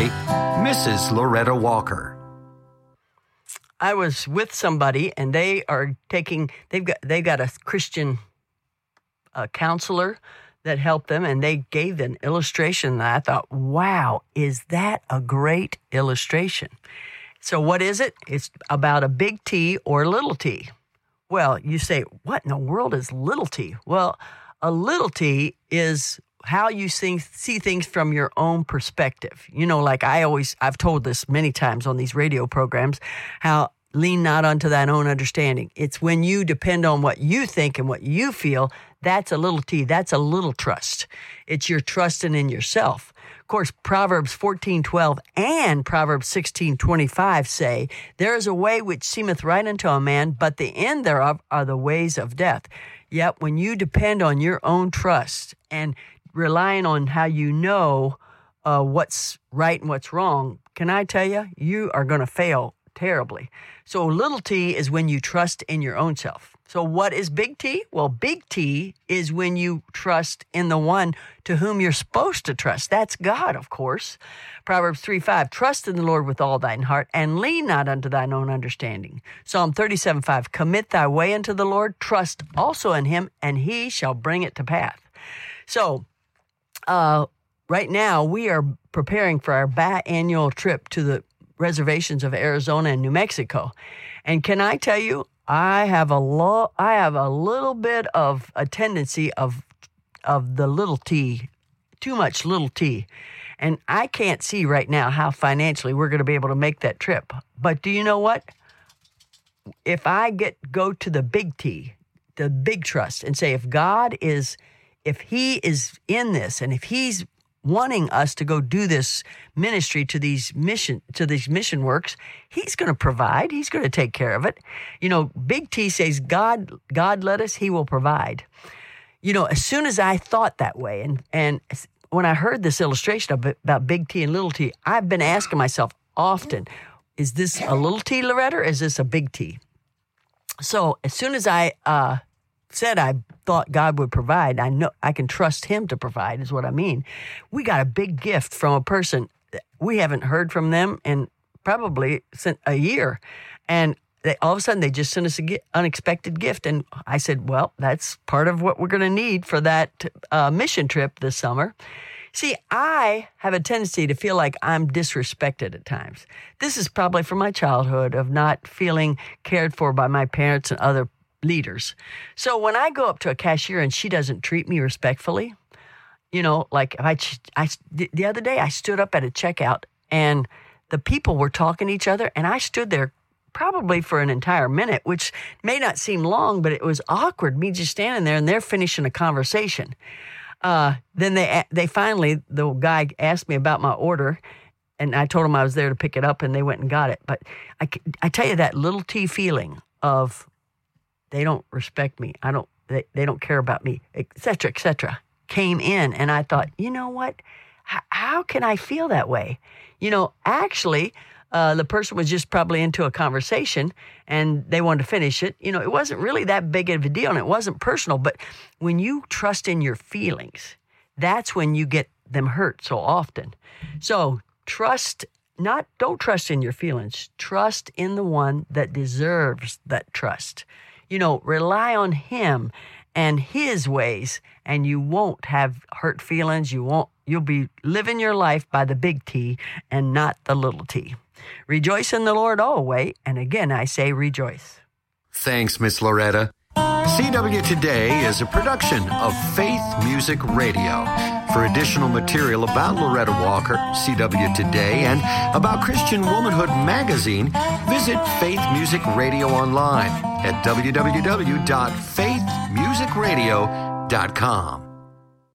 today, Mrs. Loretta Walker. I was with somebody, and they've got a Christian counselor that helped them, and they gave an illustration that I thought, wow, is that a great illustration? So what is it? It's about a big T or little t. Well, you say, what in the world is little t? Well, a little t is how you see things from your own perspective. You know, like I've told this many times on these radio programs, how lean not unto thine own understanding. It's when you depend on what you think and what you feel, that's a little t. That's a little trust. It's your trusting in yourself. Of course, Proverbs 14:12 and Proverbs 16:25 say, there is a way which seemeth right unto a man, but the end thereof are the ways of death. Yet when you depend on your own trust and relying on how you know what's right and what's wrong, can I tell you, you are going to fail terribly. So little t is when you trust in your own self. So what is big T? Well, big T is when you trust in the one to whom you're supposed to trust. That's God, of course. Proverbs 3:5, trust in the Lord with all thine heart and lean not unto thine own understanding. Psalm 37:5, commit thy way unto the Lord, trust also in him, and he shall bring it to pass. So right now we are preparing for our biannual trip to the reservations of Arizona and New Mexico. And can I tell you, I have a little bit of a tendency of the little t, too much little t. And I can't see right now how financially we're going to be able to make that trip. But do you know what? If I go to the big T, the big trust, and say, if he is in this, and if he's wanting us to go do this ministry to these mission works, he's going to provide. He's going to take care of it. You know, big T says, God led us, he will provide. You know, as soon as I thought that way, and when I heard this illustration about big T and little t, I've been asking myself often, is this a little t, Loretta, or is this a big T? So as soon as I said I thought God would provide, I know I can trust him to provide is what I mean. We got a big gift from a person. We haven't heard from them in probably a year. And all of a sudden they just sent us an unexpected gift. And I said, well, that's part of what we're going to need for that mission trip this summer. See, I have a tendency to feel like I'm disrespected at times. This is probably from my childhood of not feeling cared for by my parents and other leaders. So when I go up to a cashier and she doesn't treat me respectfully, you know, like the other day I stood up at a checkout and the people were talking to each other and I stood there probably for an entire minute, which may not seem long, but it was awkward, me just standing there and they're finishing a conversation. Then they finally, the guy asked me about my order and I told him I was there to pick it up and they went and got it. But I tell you, that little T feeling of they don't respect me, they don't care about me, et cetera, came in. And I thought, you know what? How can I feel that way? You know, actually, the person was just probably into a conversation and they wanted to finish it. You know, it wasn't really that big of a deal and it wasn't personal. But when you trust in your feelings, that's when you get them hurt so often. So don't trust in your feelings. Trust in the one that deserves that trust. You know, rely on him and his ways, and you won't have hurt feelings. You'll be living your life by the big T and not the little t. Rejoice in the Lord always, and again I say rejoice. Thanks, Miss Loretta. CW Today is a production of Faith Music Radio. For additional material about Loretta Walker, CW Today, and about Christian Womanhood Magazine, visit Faith Music Radio online at www.faithmusicradio.com.